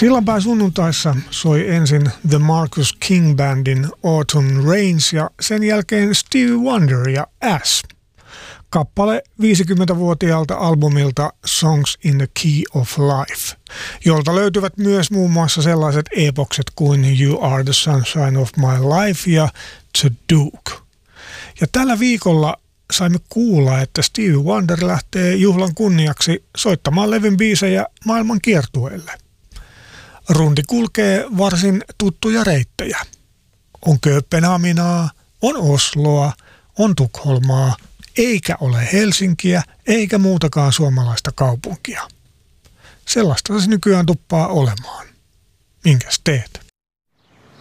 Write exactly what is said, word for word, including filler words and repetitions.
Sillanpään sunnuntaissa soi ensin The Marcus King Bandin Autumn Rains ja sen jälkeen Stevie Wonder ja Ash. Kappale viisikymmentävuotiaalta albumilta Songs in the Key of Life, jolta löytyvät myös muun muassa sellaiset epokset kuin You Are the Sunshine of My Life ja The Duke. Ja tällä viikolla saimme kuulla, että Stevie Wonder lähtee juhlan kunniaksi soittamaan levyn biisejä maailman kiertueelle. Rundi kulkee varsin tuttuja reittejä. On Kööpenhaminaa, on Osloa, on Tukholmaa, eikä ole Helsinkiä eikä muutakaan suomalaista kaupunkia. Sellaista se nykyään tuppaa olemaan. Minkäs teet?